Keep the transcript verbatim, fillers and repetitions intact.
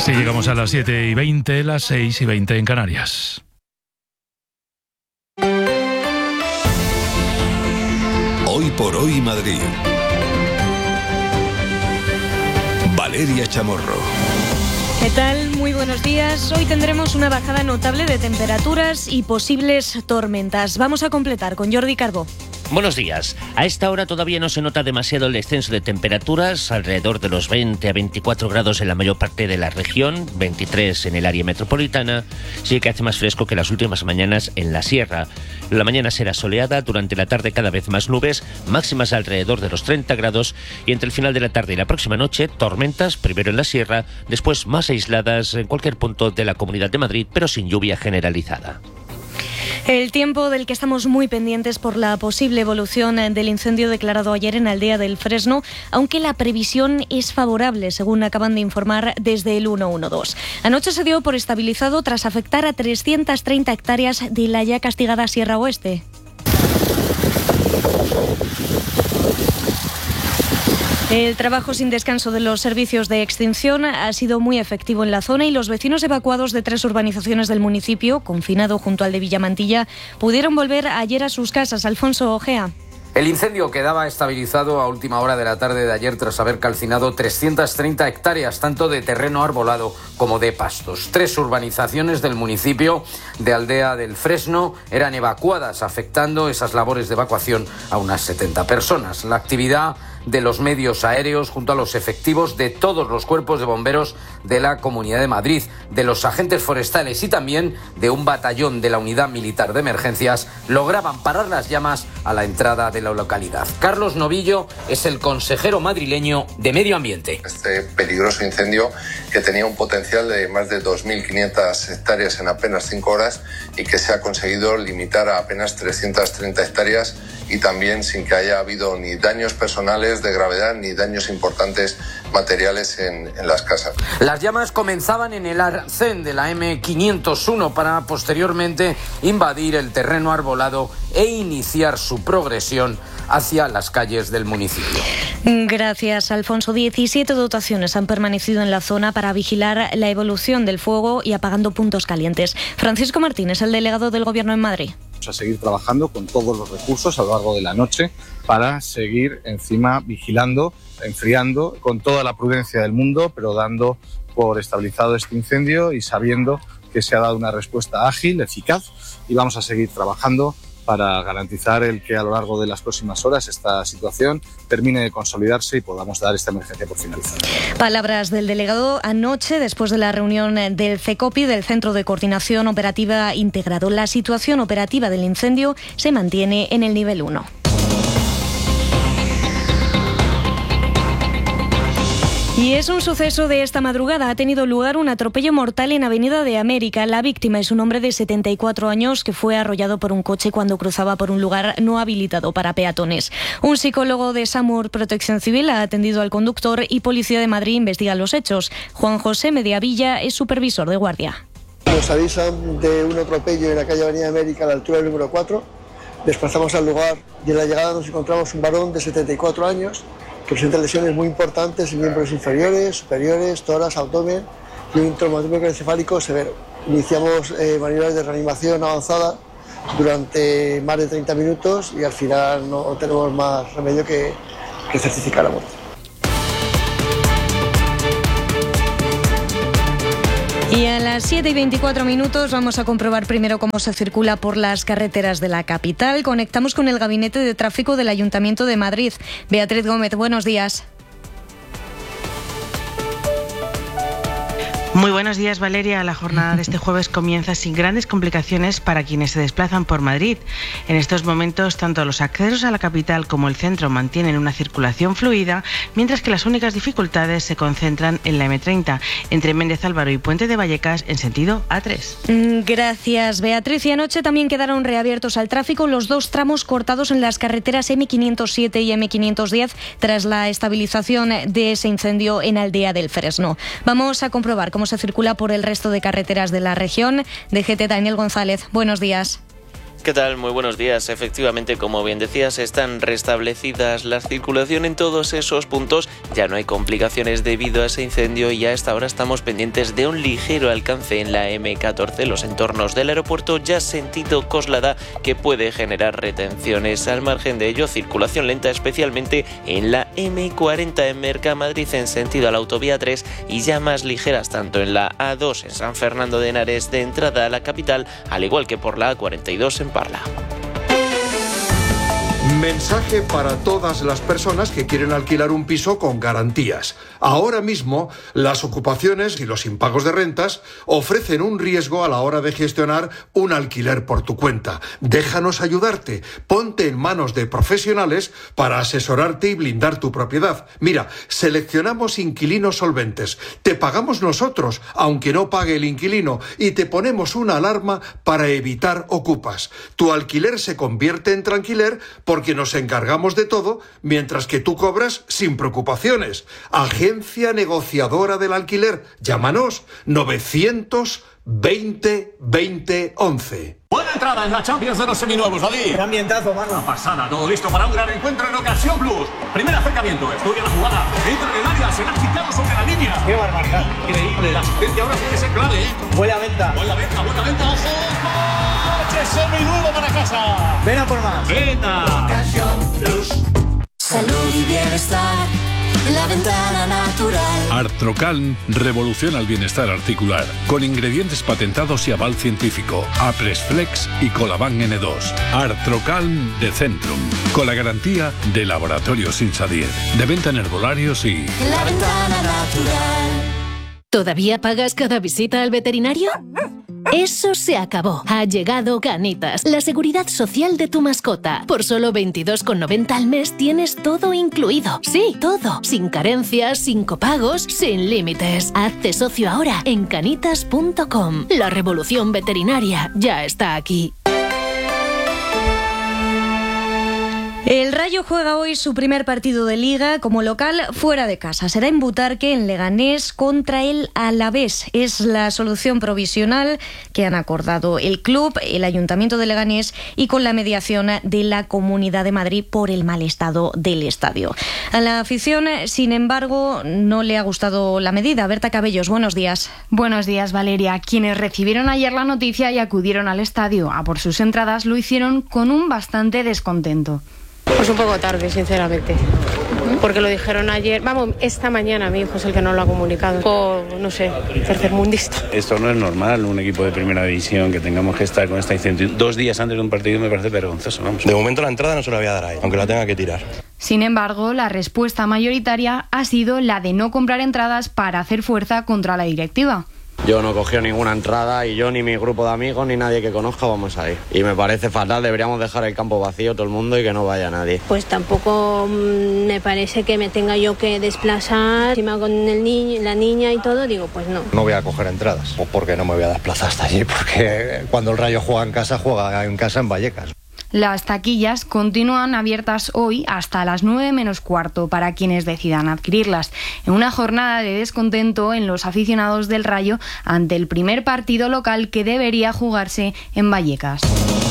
Sí, llegamos a las siete y veinte, las seis y veinte en Canarias. Hoy por hoy Madrid. Valeria Chamorro. ¿Qué tal? Muy buenos días. Hoy tendremos una bajada notable de temperaturas y posibles tormentas. Vamos a completar con Jordi Carbó. Buenos días. A esta hora todavía no se nota demasiado el descenso de temperaturas, alrededor de los veinte a veinticuatro grados en la mayor parte de la región, veintitrés en el área metropolitana. Sí que hace más fresco que las últimas mañanas en la sierra. La mañana será soleada, durante la tarde cada vez más nubes, máximas alrededor de los treinta grados y entre el final de la tarde y la próxima noche, tormentas, primero en la sierra, después más aisladas en cualquier punto de la Comunidad de Madrid, pero sin lluvia generalizada. El tiempo del que estamos muy pendientes por la posible evolución del incendio declarado ayer en Aldea del Fresno, aunque la previsión es favorable, según acaban de informar desde el ciento doce. Anoche se dio por estabilizado tras afectar a trescientas treinta hectáreas de la ya castigada Sierra Oeste. El trabajo sin descanso de los servicios de extinción ha sido muy efectivo en la zona y los vecinos evacuados de tres urbanizaciones del municipio, confinado junto al de Villamantilla, pudieron volver ayer a sus casas. Alfonso Ojea. El incendio quedaba estabilizado a última hora de la tarde de ayer tras haber calcinado trescientas treinta hectáreas, tanto de terreno arbolado como de pastos. Tres urbanizaciones del municipio de Aldea del Fresno eran evacuadas, afectando esas labores de evacuación a unas setenta personas. La actividad de los medios aéreos junto a los efectivos de todos los cuerpos de bomberos de la Comunidad de Madrid, de los agentes forestales y también de un batallón de la Unidad Militar de Emergencias lograban parar las llamas a la entrada de la localidad. Carlos Novillo es el consejero madrileño de Medio Ambiente. Este peligroso incendio, que tenía un potencial de más de dos mil quinientas hectáreas en apenas cinco horas y que se ha conseguido limitar a apenas trescientas treinta hectáreas y también sin que haya habido ni daños personales de gravedad ni daños importantes materiales en, en las casas. Las llamas comenzaban en el arcén de la eme quinientos uno para posteriormente invadir el terreno arbolado e iniciar su progresión hacia las calles del municipio. Gracias, Alfonso. diecisiete dotaciones han permanecido en la zona para vigilar la evolución del fuego y apagando puntos calientes. Francisco Martínez, el delegado del Gobierno en Madrid. Vamos a seguir trabajando con todos los recursos a lo largo de la noche para seguir encima vigilando, enfriando con toda la prudencia del mundo, pero dando por estabilizado este incendio y sabiendo que se ha dado una respuesta ágil, eficaz, y vamos a seguir trabajando para garantizar el que a lo largo de las próximas horas esta situación termine de consolidarse y podamos dar esta emergencia por finalizada. Palabras del delegado anoche después de la reunión del CECOPI, del Centro de Coordinación Operativa Integrado. La situación operativa del incendio se mantiene en el nivel uno. Y es un suceso de esta madrugada. Ha tenido lugar un atropello mortal en Avenida de América. La víctima es un hombre de setenta y cuatro años que fue arrollado por un coche cuando cruzaba por un lugar no habilitado para peatones. Un psicólogo de SAMUR Protección Civil ha atendido al conductor y Policía de Madrid investiga los hechos. Juan José Mediavilla es supervisor de guardia. Nos avisan de un atropello en la calle Avenida de América a la altura del número cuatro. Desplazamos al lugar y en la llegada nos encontramos un varón de setenta y cuatro años que presenta lesiones muy importantes en miembros inferiores, superiores, tórax, abdomen y un traumatismo encefálico severo. Iniciamos eh, maniobras de reanimación avanzada durante más de treinta minutos y al final no tenemos más remedio que, que certificar la muerte. Y a las siete y veinticuatro minutos vamos a comprobar primero cómo se circula por las carreteras de la capital. Conectamos con el Gabinete de Tráfico del Ayuntamiento de Madrid. Beatriz Gómez, buenos días. Muy buenos días, Valeria. La jornada de este jueves comienza sin grandes complicaciones para quienes se desplazan por Madrid. En estos momentos, tanto los accesos a la capital como el centro mantienen una circulación fluida, mientras que las únicas dificultades se concentran en la eme treinta, entre Méndez Álvaro y Puente de Vallecas, en sentido a tres. Gracias, Beatriz. Y anoche también quedaron reabiertos al tráfico los dos tramos cortados en las carreteras eme quinientos siete y eme quinientos diez tras la estabilización de ese incendio en Aldea del Fresno. Vamos a comprobar cómo se circula por el resto de carreteras de la región. D G T Daniel González, buenos días. ¿Qué tal? Muy buenos días. Efectivamente, como bien decías, están restablecidas la circulación en todos esos puntos. Ya no hay complicaciones debido a ese incendio y a esta hora estamos pendientes de un ligero alcance en la eme catorce, los entornos del aeropuerto, ya sentido Coslada, que puede generar retenciones. Al margen de ello, circulación lenta especialmente en la eme cuarenta en Mercamadrid en sentido a la autovía tres y ya más ligeras tanto en la a dos en San Fernando de Henares de entrada a la capital, al igual que por la a cuarenta y dos en Parla. Mensaje para todas las personas que quieren alquilar un piso con garantías. Ahora mismo, las ocupaciones y los impagos de rentas ofrecen un riesgo a la hora de gestionar un alquiler por tu cuenta. Déjanos ayudarte. Ponte en manos de profesionales para asesorarte y blindar tu propiedad. Mira, seleccionamos inquilinos solventes. Te pagamos nosotros, aunque no pague el inquilino, y te ponemos una alarma para evitar ocupas. Tu alquiler se convierte en tranquiler porque nos encargamos de todo, mientras que tú cobras sin preocupaciones. Agencia negociadora del alquiler. Llámanos novecientos veinte veinte once. Buena entrada en la Champions de los seminuevos, David. Qué ambientazo, mano. Una pasada, todo listo para un gran encuentro en Ocasión Plus. Primer acercamiento, estudia la jugada. Entra en el área, será quitado sobre la línea. Qué barbaridad. Increíble, la asistencia ahora tiene que ser clave, ¿eh? Buena venta. Buena venta, buena venta, ojo. ¡Coche seminuevo para casa! Ven a por más. Venta. Ocasión Plus. Salud y bienestar. La ventana natural. Artrocalm revoluciona el bienestar articular con ingredientes patentados y aval científico. Apresflex y Colaban ene dos. Artrocalm de Centrum, con la garantía de Laboratorios Insadier. De venta en herbolarios y... La ventana natural. ¿Todavía pagas cada visita al veterinario? Eso se acabó. Ha llegado Canitas, la seguridad social de tu mascota. Por solo veintidós con noventa al mes tienes todo incluido. Sí, todo. Sin carencias, sin copagos, sin límites. Hazte socio ahora en canitas punto com. La revolución veterinaria ya está aquí. El Rayo juega hoy su primer partido de Liga como local fuera de casa. Será en Butarque, en Leganés, contra el Alavés. Es la solución provisional que han acordado el club, el Ayuntamiento de Leganés y con la mediación de la Comunidad de Madrid por el mal estado del estadio. A la afición, sin embargo, no le ha gustado la medida. Berta Cabellos, buenos días. Buenos días, Valeria. Quienes recibieron ayer la noticia y acudieron al estadio a por sus entradas lo hicieron con un bastante descontento. Pues un poco tarde, sinceramente, porque lo dijeron ayer, vamos, esta mañana mi hijo es el que no lo ha comunicado, por, no sé, tercermundista. Esto no es normal, un equipo de primera división que tengamos que estar con esta incertidumbre dos días antes de un partido me parece vergonzoso, vamos. De momento la entrada no se la voy a dar ahí, aunque la tenga que tirar. Sin embargo, la respuesta mayoritaria ha sido la de no comprar entradas para hacer fuerza contra la directiva. Yo no cogí ninguna entrada y yo ni mi grupo de amigos ni nadie que conozca vamos a ir. Y me parece fatal, deberíamos dejar el campo vacío todo el mundo y que no vaya nadie. Pues tampoco mmm, me parece que me tenga yo que desplazar, encima con el niño, la niña y todo, digo, pues no. No voy a coger entradas, o porque no me voy a desplazar hasta allí, porque cuando el Rayo juega en casa, juega en casa en Vallecas. Las taquillas continúan abiertas hoy hasta las nueve menos cuarto para quienes decidan adquirirlas, en una jornada de descontento en los aficionados del Rayo ante el primer partido local que debería jugarse en Vallecas.